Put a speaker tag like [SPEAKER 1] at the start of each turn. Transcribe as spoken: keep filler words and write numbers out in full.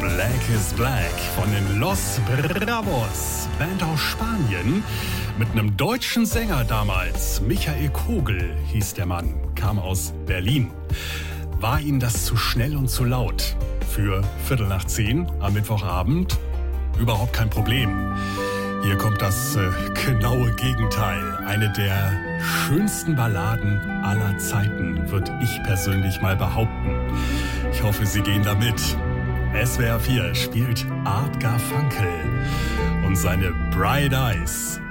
[SPEAKER 1] Black is Black von den Los Bravos, Band aus Spanien, mit einem deutschen Sänger damals. Michael Kogel hieß der Mann, kam aus Berlin. War Ihnen das zu schnell und zu laut? Für Viertel nach zehn am Mittwochabend? Überhaupt kein Problem. Hier kommt das äh, genaue Gegenteil. Eine der schönsten Balladen aller Zeiten, würde ich persönlich mal behaupten. Ich hoffe, Sie gehen damit. S W R vier spielt Art Garfunkel und seine Bright Eyes.